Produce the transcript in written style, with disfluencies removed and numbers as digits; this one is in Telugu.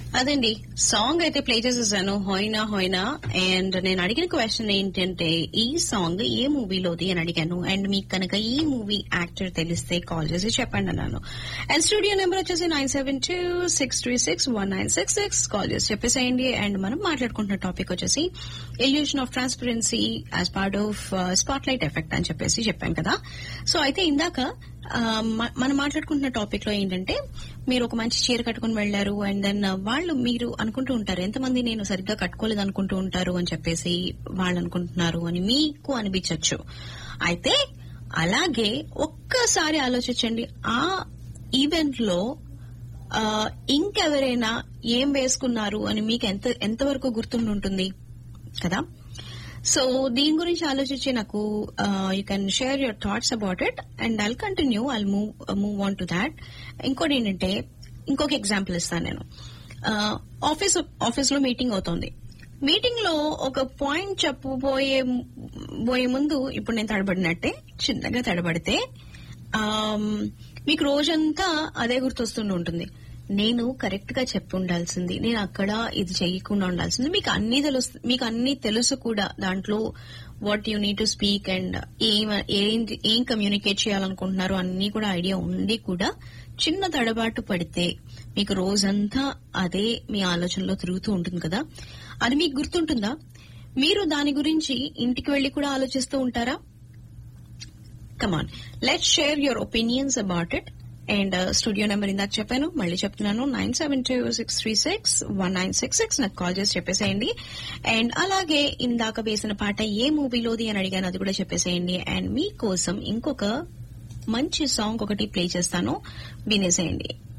అదండి సాంగ్ అయితే ప్లే చేసేసాను హోయినా హోయినా. అండ్ నేను అడిగిన క్వశ్చన్ ఏంటంటే ఈ సాంగ్ ఏ మూవీలోది అని అడిగాను. అండ్ మీకు కనుక ఈ మూవీ యాక్టర్ తెలిస్తే కాల్ చేసి చెప్పండి అన్నాను. అండ్ స్టూడియో నెంబర్ వచ్చేసి 972-636-1966 కాల్ చేసి చెప్పేసేయండి. అండ్ మనం మాట్లాడుకుంటున్న టాపిక్ వచ్చేసి illusion of transparency as part of spotlight effect అని చెప్పాను కదా. సో అయితే ఇందాక మనం మాట్లాడుకుంటున్న టాపిక్ లో ఏంటంటే మీరు ఒక మంచి చీర కట్టుకుని వెళ్లారు అండ్ దెన్ వాళ్ళు మీరు అనుకుంటూ ఉంటారు ఎంతమంది నేను సరిగ్గా కట్టుకోలేదు అనుకుంటూ ఉంటారు అని చెప్పేసి వాళ్ళు అనుకుంటున్నారు అని మీకు అనిపించవచ్చు. అయితే అలాగే ఒక్కసారి ఆలోచించండి, ఆ ఈవెంట్ లో ఇంకెవరైనా ఏం వేసుకున్నారు అని మీకు ఎంతవరకు గుర్తుంటుంది కదా. సో దీని గురించి ఆలోచించి నాకు you can share your thoughts about it and I'll continue, I'll move on to that. ఇంకోటి ఏంటంటే ఇంకొక ఎగ్జాంపుల్ ఇస్తాను నేను. ఆఫీస్ లో మీటింగ్ అవుతోంది. మీటింగ్ లో ఒక పాయింట్ చెప్పబోయే ముందు ఇప్పుడు నేను తడబడినట్టే చిన్నగా తడబడితే మీకు రోజంతా అదే గుర్తొస్తూనే ఉంటుంది. నేను కరెక్ట్ గా చెప్పి ఉండాల్సింది, నేను అక్కడ ఇది చేయకుండా ఉండాల్సింది. మీకు అన్ని తెలుసు కూడా దాంట్లో what you need to speak and ఏం కమ్యూనికేట్ చేయాలనుకుంటున్నారు అన్ని కూడా ఐడియా ఉండి కూడా చిన్న తడబాటు పడితే మీకు రోజంతా అదే మీ ఆలోచనలో తిరుగుతూ ఉంటుంది కదా. అది మీకు గుర్తుంటుందా? మీరు దాని గురించి ఇంటికి వెళ్లి కూడా ఆలోచిస్తూ ఉంటారా? కమాన్, let's share your opinions about it. And studio number ఇందాక చెప్పాను, మళ్ళీ చెప్తున్నాను, 972-636-1966 నాకు కాల్ చేసి చెప్పేసేయండి. అండ్ అలాగే ఇందాక వేసిన పాట ఏ మూవీలోది అని అడిగాను, అది కూడా చెప్పేసేయండి. అండ్ మీకోసం ఇంకొక మంచి సాంగ్ ఒకటి ప్లే చేస్తాను, వినేసేయండి.